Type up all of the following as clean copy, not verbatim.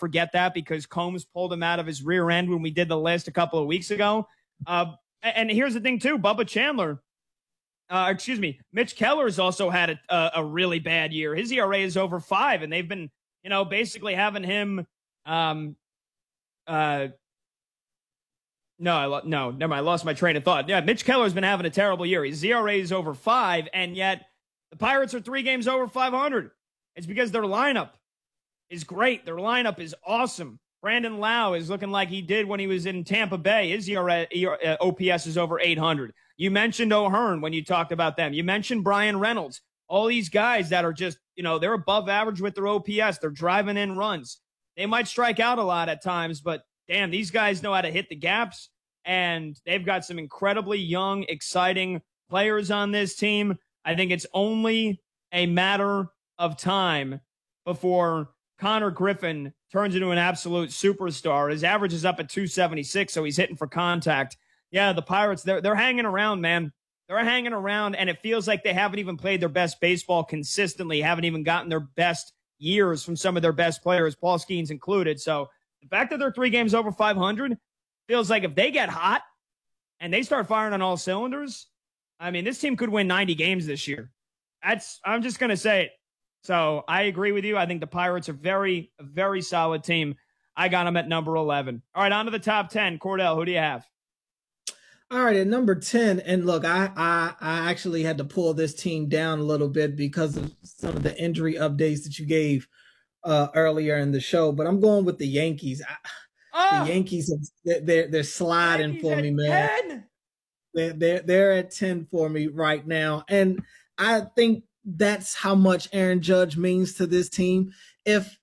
forget that because Combs pulled him out of his rear end when we did the list a couple of weeks ago. And here's the thing, too. Bubba Chandler, Mitch Keller's also had a really bad year. His ERA is over 5, and they've been, basically having him. No, never mind. I lost my train of thought. Yeah, Mitch Keller's been having a terrible year. His ERA is over 5, and yet the Pirates are 3 games over 500. It's because their lineup is great. Their lineup is awesome. Brandon Lau is looking like he did when he was in Tampa Bay. His OPS is over 800. You mentioned O'Hearn when you talked about them. You mentioned Brian Reynolds. All these guys that are just, they're above average with their OPS. They're driving in runs. They might strike out a lot at times, but damn, these guys know how to hit the gaps, and they've got some incredibly young, exciting players on this team. I think it's only a matter of time before Connor Griffin turns into an absolute superstar. His average is up at 276, so he's hitting for contact. Yeah, the Pirates, they're hanging around, man. They're hanging around, and it feels like they haven't even played their best baseball consistently, haven't even gotten their best years from some of their best players, Paul Skeens included. So the fact that they're 3 games over 500 feels like if they get hot and they start firing on all cylinders, I mean, this team could win 90 games this year. I'm just going to say it. So I agree with you. I think the Pirates are a very solid team. I got them at number 11. All right, on to the top 10. Cordell, who do you have? All right, at number 10, and look, I actually had to pull this team down a little bit because of some of the injury updates that you gave earlier in the show, but I'm going with the Yankees. The Yankees, they're sliding for me, man. 10. They're at 10 for me right now, and I think that's how much Aaron Judge means to this team. If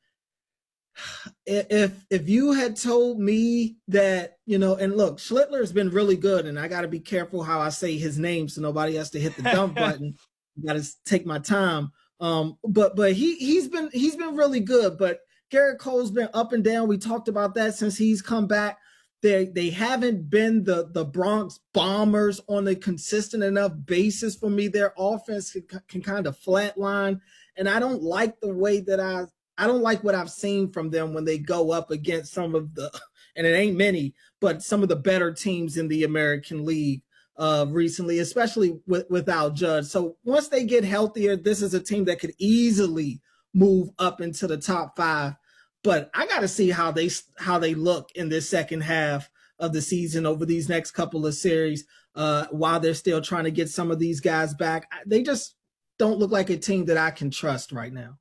you had told me that, and look, Schlittler's been really good, and I got to be careful how I say his name so nobody has to hit the dump button. I got to take my time. But he's been really good. But Garrett Cole's been up and down. We talked about that since he's come back. They haven't been the Bronx Bombers on a consistent enough basis for me. Their offense can kind of flatline, and I don't like the way that I don't like what I've seen from them when they go up against some of the, and it ain't many, but some of the better teams in the American League recently, especially without Judge. So once they get healthier, this is a team that could easily move up into the top 5. But I got to see how they look in this second half of the season over these next couple of series while they're still trying to get some of these guys back. They just don't look like a team that I can trust right now.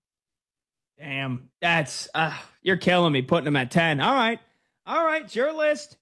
Damn, that's you're killing me putting them at 10. All right. It's your list.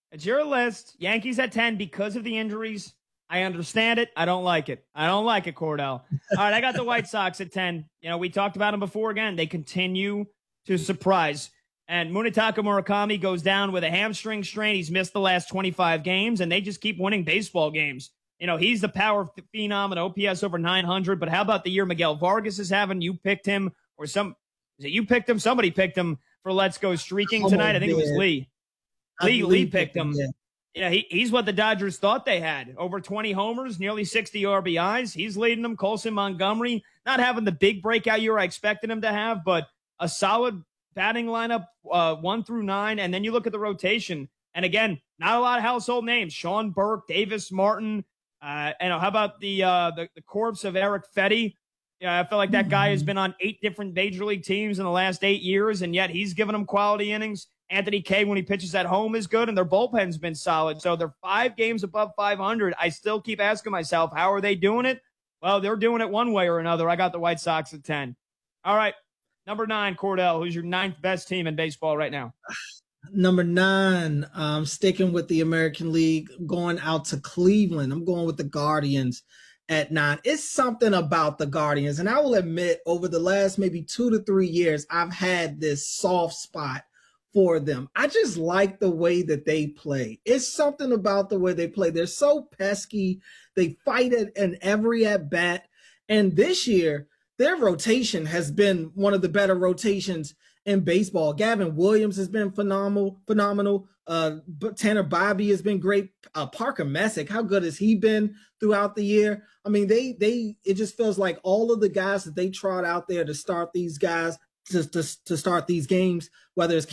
Yankees at 10 because of the injuries. I understand it. I don't like it. Cordell. All right, I got the White Sox at 10. We talked about them before. Again, they continue to surprise. And Munetaka Murakami goes down with a hamstring strain. He's missed the last 25 games, and they just keep winning baseball games. He's the power phenom and OPS over 900. But how about the year Miguel Vargas is having? You picked him, or you picked him? Somebody picked him for Let's Go Streaking tonight. I think it was Lee. Lee picked him. Yeah. He's what the Dodgers thought they had. Over 20 homers, nearly 60 RBIs. He's leading them. Colson Montgomery, not having the big breakout year I expected him to have, but a solid batting lineup 1 through 9. And then you look at the rotation. And again, not a lot of household names. Sean Burke, Davis Martin. And how about the corpse of Eric Fetty? Yeah, I feel like that guy has been on 8 different major league teams in the last 8 years, and yet he's given them quality innings. Anthony Kay, when he pitches at home, is good, and their bullpen's been solid. So they're 5 games above 500. I still keep asking myself, how are they doing it? Well, they're doing it one way or another. I got the White Sox at 10. All right, number 9, Cordell, who's your 9th best team in baseball right now? Number 9, sticking with the American League, going out to Cleveland. I'm going with the Guardians at 9. It's something about the Guardians, and I will admit, over the last maybe 2 to 3 years, I've had this soft spot for them. I just like the way that they play. It's something about the way they play. They're so pesky. They fight it in every at bat. And this year, their rotation has been one of the better rotations in baseball. Gavin Williams has been phenomenal. Tanner Bobby has been great. Parker Messick, how good has he been throughout the year? I mean, it just feels like all of the guys that they trot out there to start these guys, to start these games, whether it's